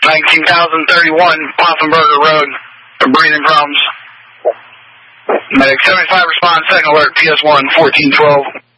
19,031 Poffenberger Road for breathing problems. Medic 75 response, second alert, PS1, 1412.